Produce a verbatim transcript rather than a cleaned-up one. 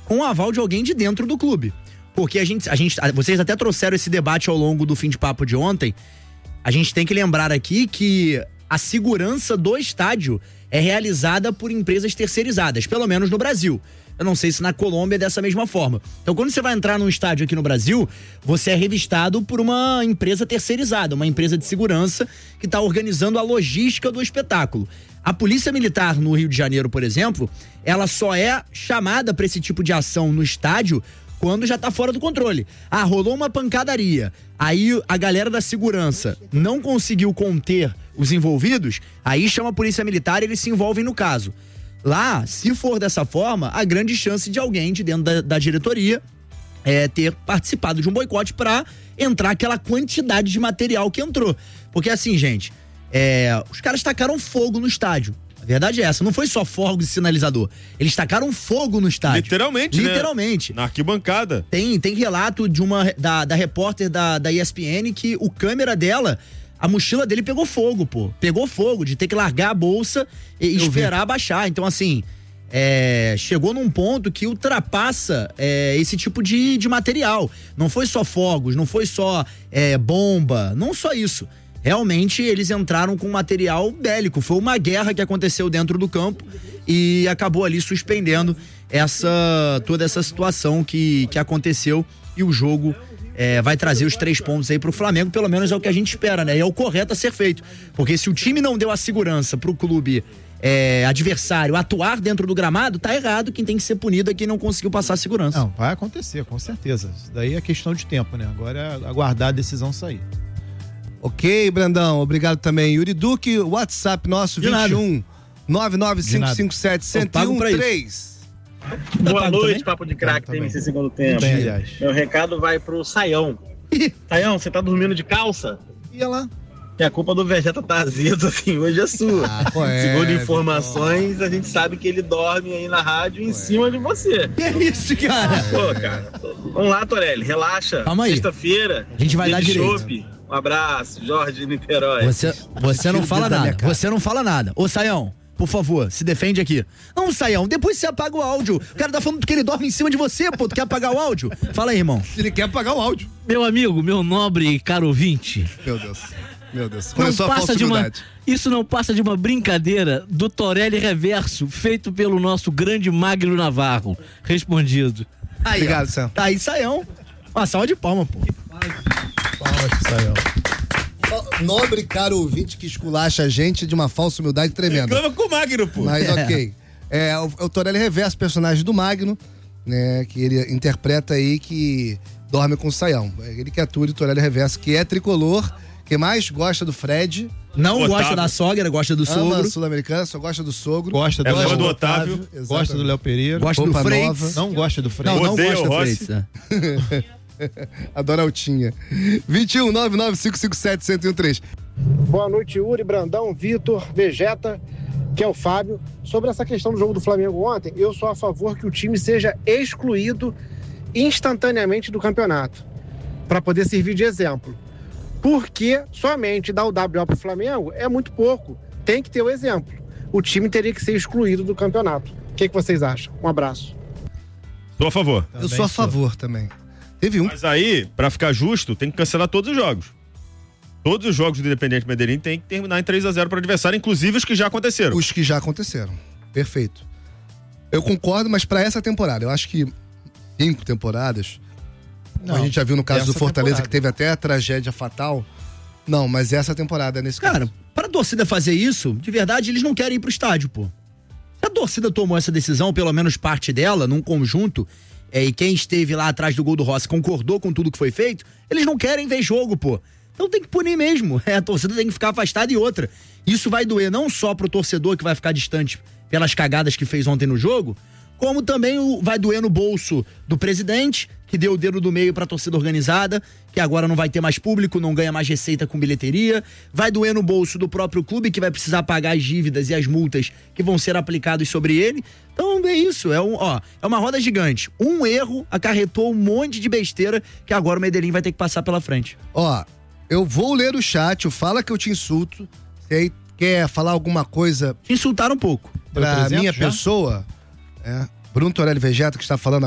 com o aval de alguém de dentro do clube. Porque a gente, a gente, vocês até trouxeram esse debate ao longo do fim de papo de ontem. A gente tem que lembrar aqui que a segurança do estádio é realizada por empresas terceirizadas, pelo menos no Brasil. Eu não sei se na Colômbia é dessa mesma forma. Então, quando você vai entrar num estádio aqui no Brasil, você é revistado por uma empresa terceirizada, uma empresa de segurança que está organizando a logística do espetáculo. A Polícia Militar no Rio de Janeiro, por exemplo, ela só é chamada para esse tipo de ação no estádio quando já tá fora do controle. Ah, rolou uma pancadaria, aí a galera da segurança não conseguiu conter os envolvidos, aí chama a Polícia Militar e eles se envolvem no caso. Lá, se for dessa forma, há grande chance de alguém de dentro da, da diretoria é, ter participado de um boicote para entrar aquela quantidade de material que entrou. Porque assim, gente, é, os caras tacaram fogo no estádio. A verdade é essa, não foi só fogo de sinalizador. Eles tacaram fogo no estádio. Literalmente, Literalmente. Né? Na arquibancada. Tem, tem relato de uma, da, da repórter da, da E S P N que o câmera dela, a mochila dele pegou fogo, pô. Pegou fogo, de ter que largar a bolsa e Eu esperar vi. baixar. Então, assim, é, chegou num ponto que ultrapassa é, esse tipo de, de material. Não foi só fogos, não foi só é, bomba, não só isso. Realmente, eles entraram com material bélico. Foi uma guerra que aconteceu dentro do campo e acabou ali suspendendo essa, toda essa situação que, que aconteceu. E o jogo é, vai trazer os três pontos aí pro Flamengo, pelo menos é o que a gente espera, né? E é o correto a ser feito. Porque se o time não deu a segurança pro clube é, adversário atuar dentro do gramado, tá errado. Quem tem que ser punido é quem não conseguiu passar a segurança. Não, vai acontecer, com certeza. Isso daí é questão de tempo, né? Agora é aguardar a decisão sair. Ok, Brandão, obrigado também. Yuri Duque, WhatsApp nosso, vinte e um nove nove cinco cinco sete um um três. Boa noite, Papo de Craque, tem esse segundo tempo. Bem, aliás. Meu recado vai pro Saião. Saião, você tá dormindo de calça? Ia lá. E a culpa do Vegeta tá azedo, assim, hoje é sua. Ah, pô, é, Segundo informações, a gente sabe que ele dorme aí na rádio em cima de você. Que é isso, cara? Pô, cara. Vamos lá, Torelli, relaxa. Calma aí. Sexta-feira. A gente vai dar direito. Chope. Um abraço, Jorge de Niterói. Você, você não fala nada, você não fala nada. Ô, Saião, por favor, se defende aqui. Não, Saião, depois você apaga o áudio. O cara tá falando que ele dorme em cima de você, pô. Tu quer apagar o áudio? Fala aí, irmão. Ele quer apagar o áudio. Meu amigo, meu nobre e caro ouvinte. Meu Deus, meu Deus. Não Começou a passa de uma, falsidade. isso não passa de uma brincadeira do Torelli Reverso, feito pelo nosso grande Magno Navarro. Respondido. Aí, Obrigado, ó. Sam. Tá aí, Saião. Uma salva de palma, pô. Nobre caro ouvinte que esculacha a gente de uma falsa humildade tremenda. Reclama com o Magno, pô. Mas É. ok. É, o, o Torelli Reverso, personagem do Magno, né, que ele interpreta aí, que dorme com o Saião. Ele que atua de Torelli Reverso, que é tricolor, que mais gosta do Fred. Não Otávio. gosta da sogra, gosta do Ama sogro. a Sul-Americana, só gosta do sogro. Gosta do, É Léo fã do Otávio. Exatamente. Gosta do Léo Pereira. Gosta Roupa do Freitas. nova. Não gosta do Freire. Não, não Odeia gosta o do Rossi. Freitas. é. Adora Altinha. vinte e um nove nove cinco cinco sete um um três. Boa noite, Yuri, Brandão, Vitor, Vegeta, que é o Fábio. Sobre essa questão do jogo do Flamengo ontem, eu sou a favor que o time seja excluído instantaneamente do campeonato, para poder servir de exemplo. Porque somente dar o W O pro Flamengo é muito pouco. Tem que ter o exemplo. O time teria que ser excluído do campeonato. O que, que vocês acham? Um abraço. Tô a favor. Eu sou a favor também. Teve um. Mas aí, pra ficar justo, tem que cancelar todos os jogos. Todos os jogos do Independente Medellín tem que terminar em três a zero para o adversário, inclusive os que já aconteceram. Os que já aconteceram. Perfeito. Eu concordo, mas pra essa temporada, eu acho que cinco temporadas, Não, a gente já viu no caso do essa Fortaleza, temporada. que teve até a tragédia fatal. Não, mas essa temporada, nesse Cara, caso. para a torcida fazer isso, de verdade, eles não querem ir pro estádio, pô. Se a torcida tomou essa decisão, pelo menos parte dela, num conjunto, é, e quem esteve lá atrás do gol do Rossi concordou com tudo que foi feito, eles não querem ver jogo, pô. Então tem que punir mesmo. É, a torcida tem que ficar afastada e outra. Isso vai doer não só pro torcedor que vai ficar distante pelas cagadas que fez ontem no jogo, como também o, vai doer no bolso do presidente, que deu o dedo do meio pra torcida organizada, que agora não vai ter mais público, não ganha mais receita com bilheteria. Vai doer no bolso do próprio clube, que vai precisar pagar as dívidas e as multas que vão ser aplicadas sobre ele. Então é isso, é, um, ó, é uma roda gigante. Um erro acarretou um monte de besteira que agora o Medellín vai ter que passar pela frente. Ó, eu vou ler o chat, fala que eu te insulto. Se aí quer falar alguma coisa Te insultaram um pouco. pra trezentos minha já? pessoa, é, Bruno Torelli Vegeta, que está falando